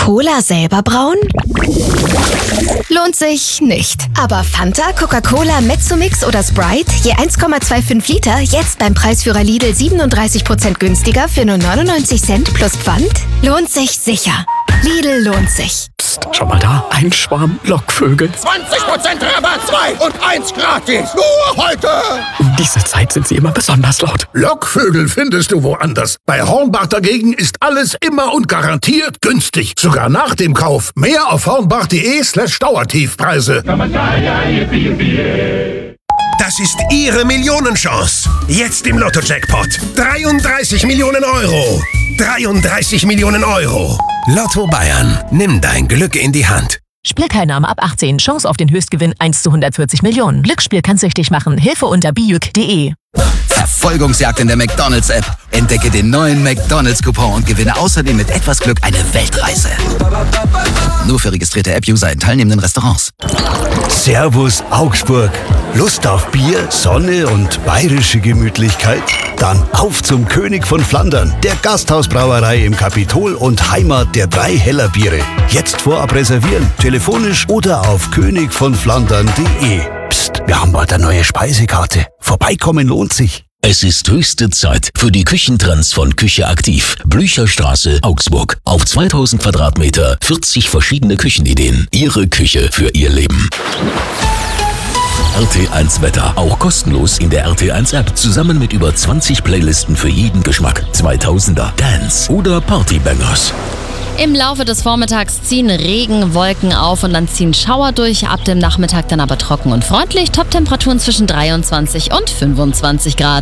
Cola selber brauen? Lohnt sich nicht. Aber Fanta, Coca-Cola, Mezzomix oder Sprite, je 1,25 Liter, jetzt beim Preisführer Lidl 37% günstiger für nur 99 Cent plus Pfand? Lohnt sich sicher. Lidl lohnt sich. Psst, schau mal da, ein Schwarm Lockvögel. 20% Rabatt, 2 und 1 gratis. Nur heute. Um diese Zeit sind sie immer besonders laut. Lockvögel findest du woanders. Bei Hornbach dagegen ist alles immer und garantiert günstig. Sogar nach dem Kauf. Mehr auf hornbach.de/Dauertiefpreise. Das ist Ihre Millionenchance. Jetzt im Lotto-Jackpot. 33 Millionen Euro. 33 Millionen Euro. Lotto Bayern. Nimm dein Glück in die Hand. Spielteilnahme ab 18. Chance auf den Höchstgewinn 1 zu 140 Millionen. Glücksspiel kann süchtig machen. Hilfe unter bijuk.de. Verfolgungsjagd in der McDonald's-App. Entdecke den neuen McDonald's-Coupon und gewinne außerdem mit etwas Glück eine Weltreise. Nur für registrierte App-User in teilnehmenden Restaurants. Servus Augsburg. Lust auf Bier, Sonne und bayerische Gemütlichkeit? Dann auf zum König von Flandern, der Gasthausbrauerei im Kapitol und Heimat der 3 Heller Biere. Jetzt vorab reservieren, telefonisch oder auf königvonflandern.de. Psst, wir haben bald eine neue Speisekarte. Vorbeikommen lohnt sich. Es ist höchste Zeit für die Küchentrends von Küche Aktiv. Blücherstraße, Augsburg. Auf 2000 Quadratmeter, 40 verschiedene Küchenideen. Ihre Küche für Ihr Leben. RT1 Wetter, auch kostenlos in der RT1 App, zusammen mit über 20 Playlisten für jeden Geschmack. 2000er, Dance oder Partybangers. Im Laufe des Vormittags ziehen Regenwolken auf und dann ziehen Schauer durch. Ab dem Nachmittag dann aber trocken und freundlich. Toptemperaturen zwischen 23 und 25 Grad.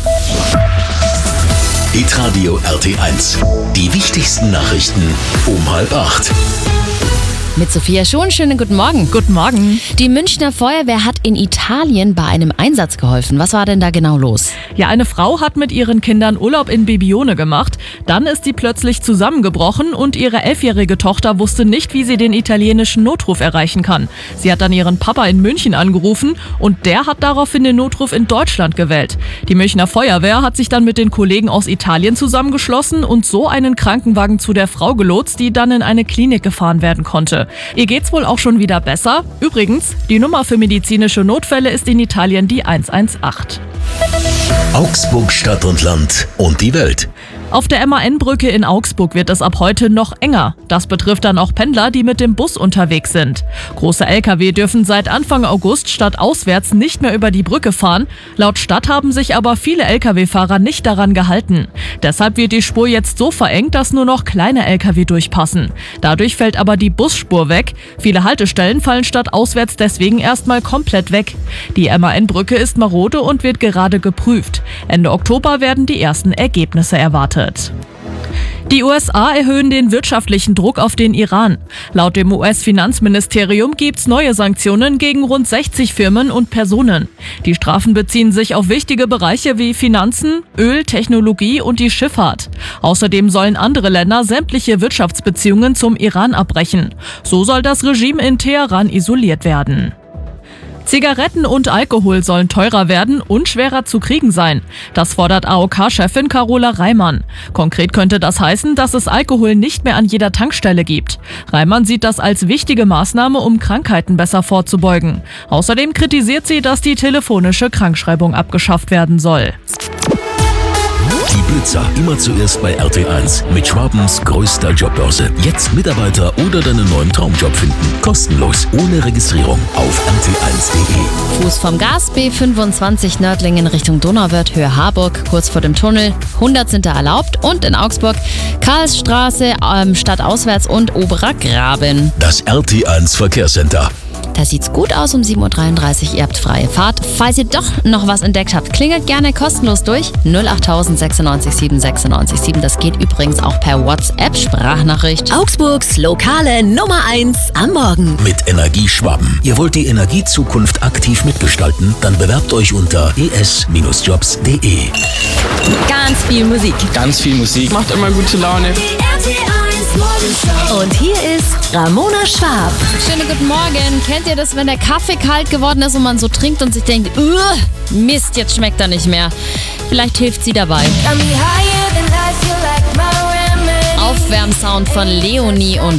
Hitradio RT1. Die wichtigsten Nachrichten um 7:30. Mit Sophia Schon, schönen guten Morgen. Guten Morgen. Die Münchner Feuerwehr hat in Italien bei einem Einsatz geholfen. Was war denn da genau los? Ja, eine Frau hat mit ihren Kindern Urlaub in Bibione gemacht. Dann ist sie plötzlich zusammengebrochen und ihre 11-jährige Tochter wusste nicht, wie sie den italienischen Notruf erreichen kann. Sie hat dann ihren Papa in München angerufen und der hat daraufhin den Notruf in Deutschland gewählt. Die Münchner Feuerwehr hat sich dann mit den Kollegen aus Italien zusammengeschlossen und so einen Krankenwagen zu der Frau gelotst, die dann in eine Klinik gefahren werden konnte. Ihr geht's wohl auch schon wieder besser. Übrigens, die Nummer für medizinische Notfälle ist in Italien die 118. Augsburg Stadt und Land und die Welt. Auf der MAN-Brücke in Augsburg wird es ab heute noch enger. Das betrifft dann auch Pendler, die mit dem Bus unterwegs sind. Große Lkw dürfen seit Anfang August stadtauswärts nicht mehr über die Brücke fahren. Laut Stadt haben sich aber viele Lkw-Fahrer nicht daran gehalten. Deshalb wird die Spur jetzt so verengt, dass nur noch kleine Lkw durchpassen. Dadurch fällt aber die Busspur weg. Viele Haltestellen fallen stadtauswärts deswegen erstmal komplett weg. Die MAN-Brücke ist marode und wird gerade geprüft. Ende Oktober werden die ersten Ergebnisse erwartet. Die USA erhöhen den wirtschaftlichen Druck auf den Iran. Laut dem US-Finanzministerium gibt's neue Sanktionen gegen rund 60 Firmen und Personen. Die Strafen beziehen sich auf wichtige Bereiche wie Finanzen, Öl, Technologie und die Schifffahrt. Außerdem sollen andere Länder sämtliche Wirtschaftsbeziehungen zum Iran abbrechen. So soll das Regime in Teheran isoliert werden. Zigaretten und Alkohol sollen teurer werden und schwerer zu kriegen sein. Das fordert AOK-Chefin Carola Reimann. Konkret könnte das heißen, dass es Alkohol nicht mehr an jeder Tankstelle gibt. Reimann sieht das als wichtige Maßnahme, um Krankheiten besser vorzubeugen. Außerdem kritisiert sie, dass die telefonische Krankschreibung abgeschafft werden soll. Die Blitzer immer zuerst bei RT1 mit Schwabens größter Jobbörse. Jetzt Mitarbeiter oder deinen neuen Traumjob finden. Kostenlos, ohne Registrierung auf rt1.de. Fuß vom Gas, B25 Nördlingen Richtung Donauwörth, Höhe Harburg, kurz vor dem Tunnel. 100 sind da erlaubt und in Augsburg Karlsstraße, stadtauswärts und Oberer Graben. Das RT1 Verkehrscenter. Da sieht's gut aus um 7:33 Uhr. Ihr habt freie Fahrt. Falls ihr doch noch was entdeckt habt, klingelt gerne kostenlos durch. 08000 96 7 96 7. Das geht übrigens auch per WhatsApp-Sprachnachricht. Augsburgs lokale Nummer 1 am Morgen. Mit Energie Schwaben. Ihr wollt die Energiezukunft aktiv mitgestalten? Dann bewerbt euch unter es-jobs.de. Ganz viel Musik. Ganz viel Musik. Macht immer gute Laune. Und hier ist Ramona Schwab. Schönen guten Morgen. Kennt ihr das, wenn der Kaffee kalt geworden ist und man so trinkt und sich denkt, Mist, jetzt schmeckt er nicht mehr. Vielleicht hilft sie dabei. Aufwärmsound von Leonie und